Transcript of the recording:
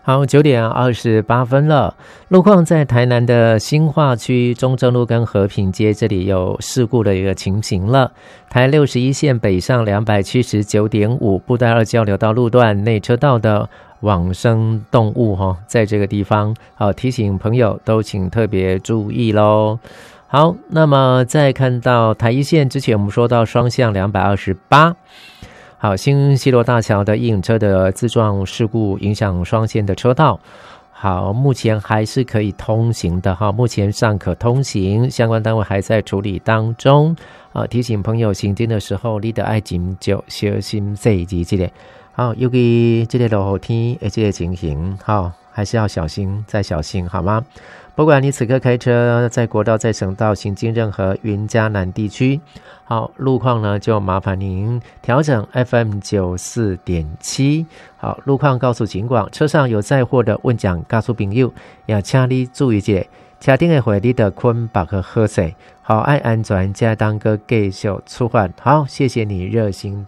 好，9:28了。路况在台南的新化区中正路跟和平街这里有事故的一个情形了。台61线北上279.5布袋二交流道路段内车道的往生动物在这个地方，好，提醒朋友都请特别注意咯。好，那么再看到台一线之前我们说到双向228，好，新西螺大桥的影车的自撞事故影响双线的车道，好，目前还是可以通行的哈，目前尚可通行，相关单位还在处理当中。提醒朋友行经的时候，你得爱紧就小心这一集这个。好，尤其这个落雨天的这个情形，好，还是要小心再小心，好吗？不管你此刻开车在国道在省道行经任何云嘉南地区，好，路况呢就麻烦您调整 FM94.7。好，路况告诉警广，车上有载货的问讲告诉朋友，也请你注意一下，车顶的会你的捆绑和喝水，好，爱安全才当个继续出发。好，谢谢你热心